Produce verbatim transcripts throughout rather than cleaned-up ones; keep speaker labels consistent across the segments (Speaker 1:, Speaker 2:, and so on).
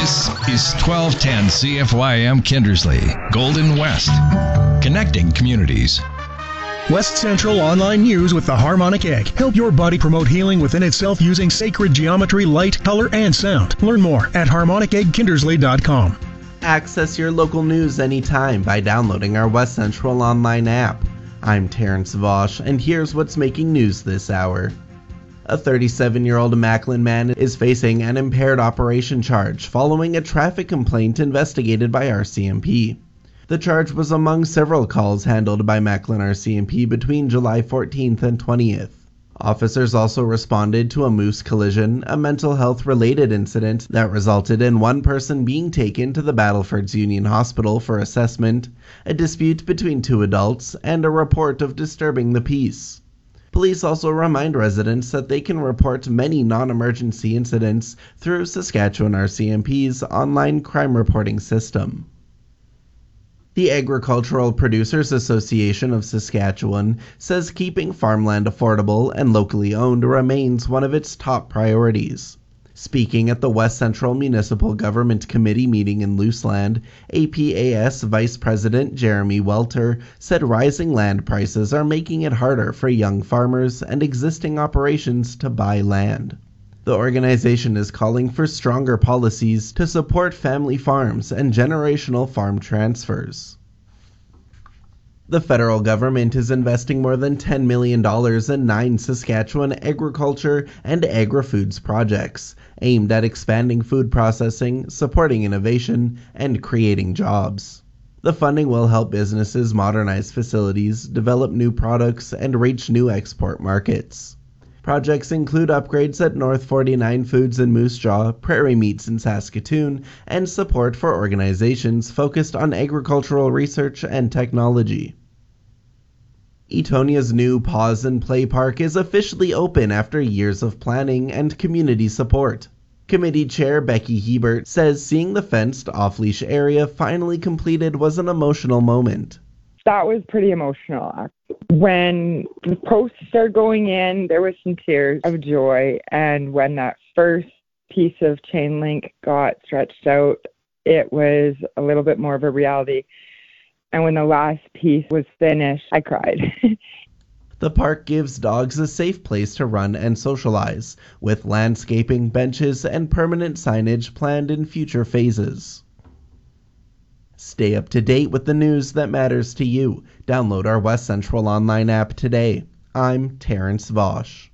Speaker 1: This is twelve ten C F Y M Kindersley, Golden West, connecting communities.
Speaker 2: West Central Online News with the Harmonic Egg. Help your body promote healing within itself using sacred geometry, light, color, and sound. Learn more at harmonic egg kindersley dot com.
Speaker 3: Access your local news anytime by downloading our West Central Online app. I'm Terrence Vosch, and here's what's making news this hour. A thirty-seven-year-old Macklin man is facing an impaired operation charge following a traffic complaint investigated by R C M P. The charge was among several calls handled by Macklin R C M P between July fourteenth and twentieth. Officers also responded to a moose collision, a mental health-related incident that resulted in one person being taken to the Battlefords Union Hospital for assessment, a dispute between two adults, and a report of disturbing the peace. Police also remind residents that they can report many non-emergency incidents through Saskatchewan R C M P's online crime reporting system. The Agricultural Producers Association of Saskatchewan says keeping farmland affordable and locally owned remains one of its top priorities. Speaking at the West Central Municipal Government Committee meeting in Luseland, A P A S Vice President Jeremy Welter said rising land prices are making it harder for young farmers and existing operations to buy land. The organization is calling for stronger policies to support family farms and generational farm transfers. The federal government is investing more than ten million dollars in nine Saskatchewan agriculture and agri-foods projects, aimed at expanding food processing, supporting innovation, and creating jobs. The funding will help businesses modernize facilities, develop new products, and reach new export markets. Projects include upgrades at North forty-nine Foods in Moose Jaw, Prairie Meats in Saskatoon, and support for organizations focused on agricultural research and technology. Etonia's new Pause and Play Park is officially open after years of planning and community support. Committee Chair Becky Hebert says seeing the fenced off-leash area finally completed was an emotional moment.
Speaker 4: That was pretty emotional. When the posts started going in, there was some tears of joy. And when that first piece of chain link got stretched out, it was a little bit more of a reality. And when the last piece was finished, I cried.
Speaker 3: The park gives dogs a safe place to run and socialize, with landscaping, benches, and permanent signage planned in future phases. Stay up to date with the news that matters to you. Download our West Central Online app today. I'm Terrence Vosch.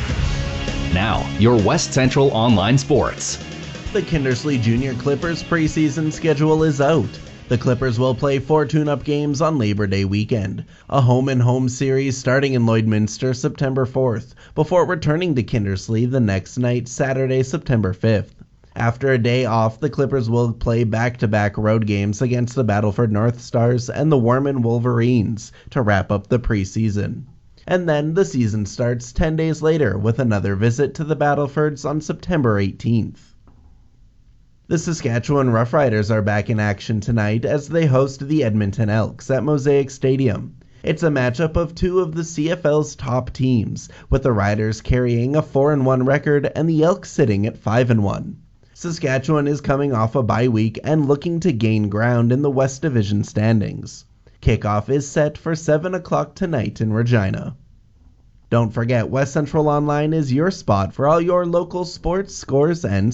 Speaker 5: Now, your West Central Online Sports.
Speaker 3: The Kindersley Junior Clippers preseason schedule is out. The Clippers will play four tune-up games on Labor Day weekend, a home-and-home series starting in Lloydminster September fourth, before returning to Kindersley the next night, Saturday, September fifth. After a day off, the Clippers will play back-to-back road games against the Battleford North Stars and the Warman Wolverines to wrap up the preseason. And then the season starts ten days later with another visit to the Battlefords on September eighteenth. The Saskatchewan Roughriders are back in action tonight as they host the Edmonton Elks at Mosaic Stadium. It's a matchup of two of the C F L's top teams, with the Riders carrying a four and one record and the Elks sitting at five and one. Saskatchewan is coming off a bye week and looking to gain ground in the West Division standings. Kickoff is set for seven o'clock tonight in Regina. Don't forget, West Central Online is your spot for all your local sports, scores, and